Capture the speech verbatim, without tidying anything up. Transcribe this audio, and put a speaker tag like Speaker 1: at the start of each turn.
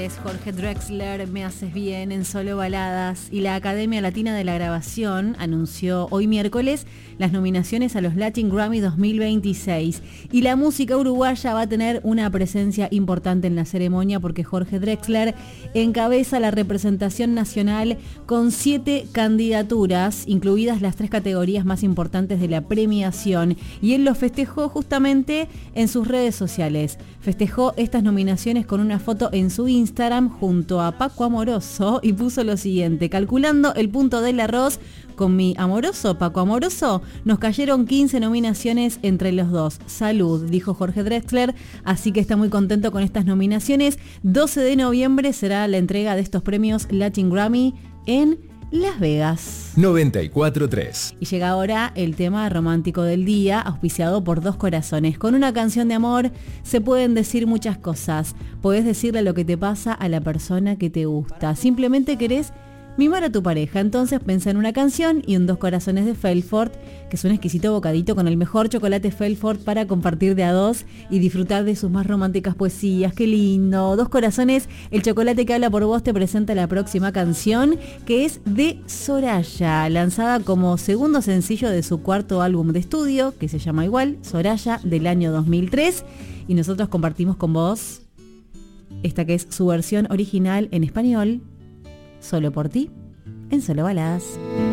Speaker 1: es Jorge Drexler, Me Haces Bien en Solo Baladas, y la Academia Latina de la Grabación anunció hoy miércoles las nominaciones a los Latin Grammy dos mil veintiséis, y la música uruguaya va a tener una presencia importante en la ceremonia porque Jorge Drexler encabeza la representación nacional con siete candidaturas, incluidas las tres categorías más importantes de la premiación, y él lo festejó justamente en sus redes sociales. Festejó estas nominaciones con una foto en su Instagram junto a Paco Amoroso y puso lo siguiente: calculando el punto del arroz con mi amoroso Paco Amoroso, nos cayeron quince nominaciones entre los dos. Salud, dijo Jorge Drexler, así que está muy contento con estas nominaciones. doce de noviembre será la entrega de estos premios Latin Grammy en Las Vegas.
Speaker 2: noventa y cuatro punto tres.
Speaker 1: Y llega ahora el tema romántico del día, auspiciado por Dos Corazones. Con una canción de amor se pueden decir muchas cosas. Podés decirle lo que te pasa a la persona que te gusta. Simplemente querés mimar a tu pareja. Entonces pensá en una canción y en Dos Corazones de Felfort, que es un exquisito bocadito con el mejor chocolate Felfort para compartir de a dos y disfrutar de sus más románticas poesías. ¡Qué lindo! Dos Corazones, el chocolate que habla por vos, te presenta la próxima canción, que es de Soraya, lanzada como segundo sencillo de su cuarto álbum de estudio, que se llama igual, Soraya, del año dos mil tres. Y nosotros compartimos con vos esta que es su versión original en español, Solo por ti, en Solo Baladas.